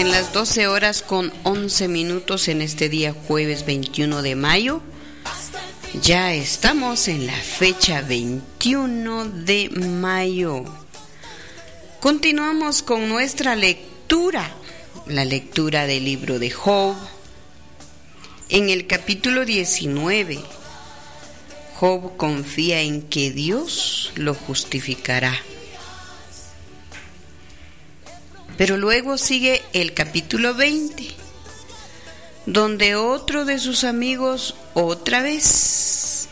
en las 12 horas con 11 minutos en este día jueves 21 de mayo. Ya estamos en la fecha 21 de mayo. Continuamos con nuestra lectura, la lectura del libro de Job. En el capítulo 19, Job confía en que Dios lo justificará. Pero luego sigue el capítulo 20, donde otro de sus amigos otra vez,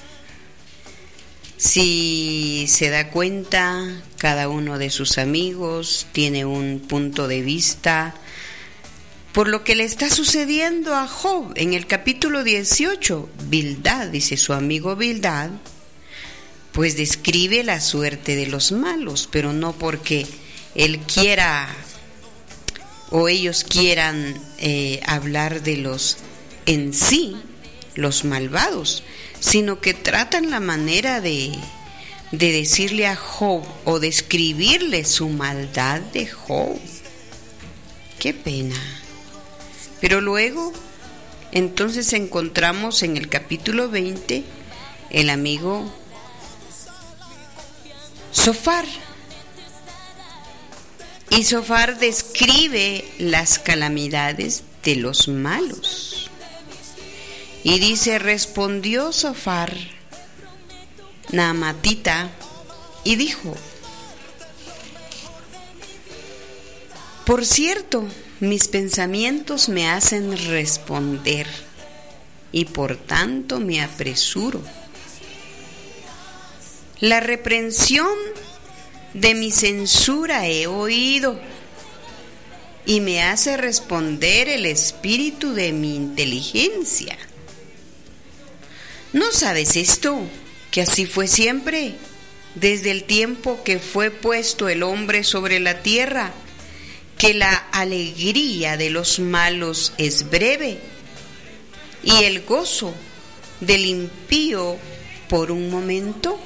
si se da cuenta, cada uno de sus amigos tiene un punto de vista por lo que le está sucediendo a Job. En el capítulo 18, Bildad, dice su amigo Bildad, pues describe la suerte de los malos, pero no porque él quiera o ellos quieran hablar de los en sí, los malvados, sino que tratan la manera de decirle a Job o describirle su maldad de Job. ¡Qué pena! Pero luego, entonces encontramos en el capítulo 20 el amigo Zofar. Y Zofar describe las calamidades de los malos. Y dice, respondió Zofar, Naamatita, y dijo, por cierto, mis pensamientos me hacen responder, y por tanto me apresuro. La reprensión de mi censura he oído, y me hace responder el espíritu de mi inteligencia. ¿No sabes esto? Que así fue siempre, desde el tiempo que fue puesto el hombre sobre la tierra, que la alegría de los malos es breve, y el gozo del impío por un momento.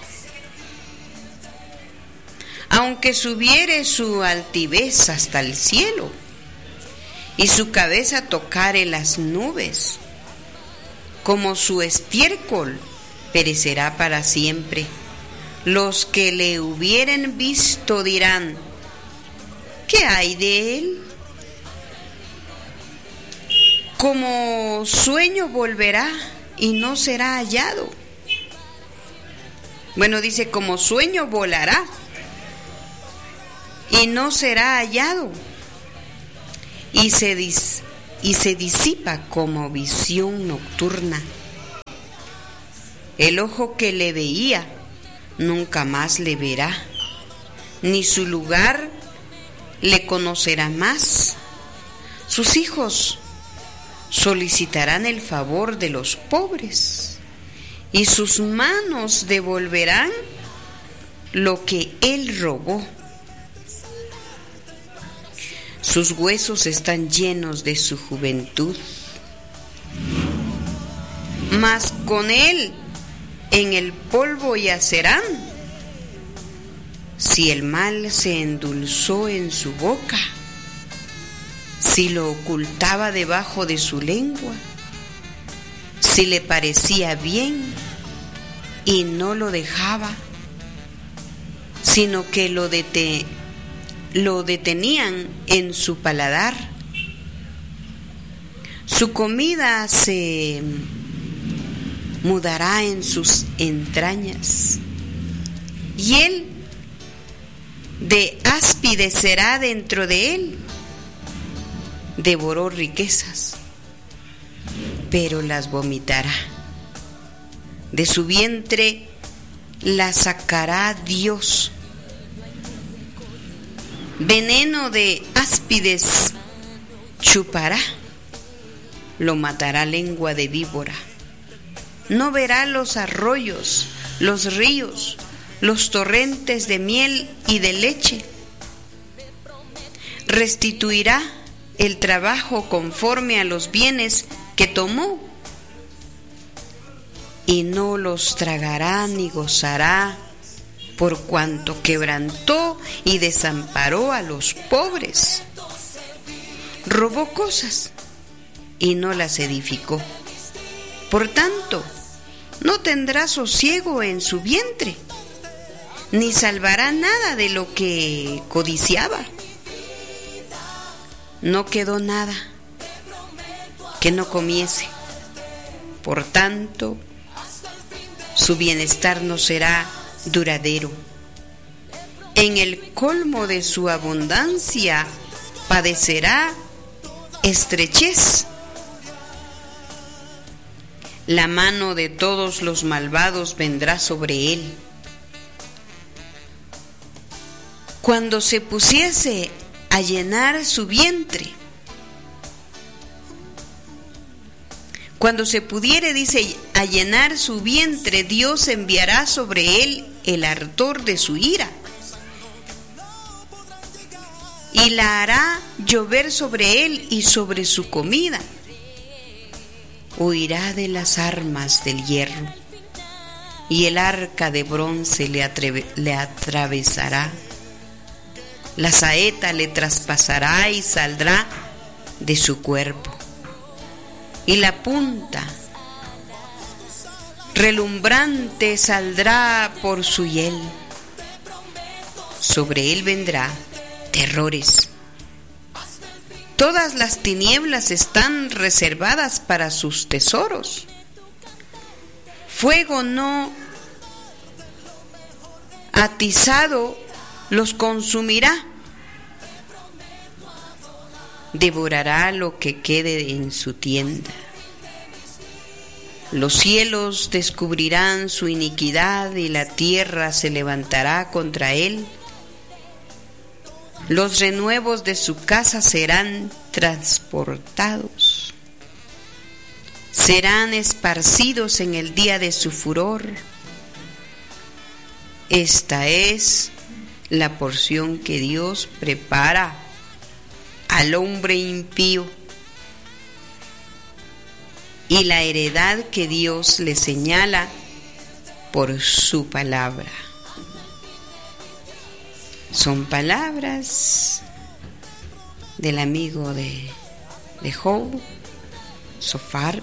Aunque subiere su altivez hasta el cielo, y su cabeza tocare las nubes, como su estiércol perecerá para siempre. Los que le hubieren visto dirán, ¿qué hay de él? Como sueño volverá y no será hallado. Bueno, dice, como sueño volará y no será hallado, y se disipa como visión nocturna. El ojo que le veía nunca más le verá, ni su lugar le conocerá más. Sus hijos solicitarán el favor de los pobres, y sus manos devolverán lo que él robó. Sus huesos están llenos de su juventud, mas con él en el polvo yacerán. Si el mal se endulzó en su boca, si lo ocultaba debajo de su lengua, si le parecía bien y no lo dejaba, sino que lo detenían en su paladar, su comida se mudará en sus entrañas, y él de áspide será dentro de él. Devoró riquezas, pero las vomitará. De su vientre las sacará Dios. Veneno de áspides chupará, lo matará lengua de víbora. No verá los arroyos, los ríos, los torrentes de miel y de leche. Restituirá el trabajo conforme a los bienes que tomó, y no los tragará ni gozará, por cuanto quebrantó y desamparó a los pobres. robó cosas y no las edificó. Por tanto, no tendrá sosiego en su vientre, ni salvará nada de lo que codiciaba. No quedó nada que no comiese. Por tanto, su bienestar no será duradero. En el colmo de su abundancia padecerá estrechez. La mano de todos los malvados vendrá sobre él. Cuando se pusiese a llenar su vientre, cuando se pudiere, dice, a llenar su vientre, Dios enviará sobre él el ardor de su ira y la hará llover sobre él y sobre su comida. Huirá de las armas del hierro y el arca de bronce le atravesará. La saeta le traspasará y saldrá de su cuerpo. Y la punta relumbrante saldrá por su hiel. Sobre él vendrá terrores. Todas las tinieblas están reservadas para sus tesoros. Fuego no atizado los consumirá. Devorará lo que quede en su tienda. Los cielos descubrirán su iniquidad y la tierra se levantará contra él. Los renuevos de su casa serán transportados. Serán esparcidos en el día de su furor. Esta es la porción que Dios prepara al hombre impío y la heredad que Dios le señala por su palabra. Son palabras del amigo de Job, Sofar,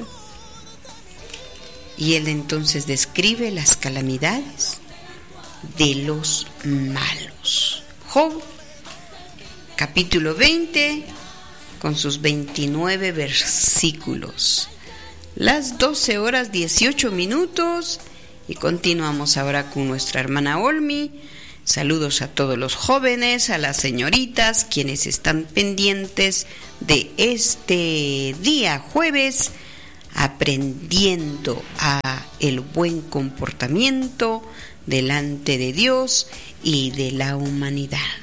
y él entonces describe las calamidades de los malos. Job, capítulo 20, con sus 29 versículos. Las 12:18 y continuamos ahora con nuestra hermana Olmi. Saludos a todos los jóvenes, a las señoritas, quienes están pendientes de este día jueves, aprendiendo a el buen comportamiento delante de Dios y de la humanidad.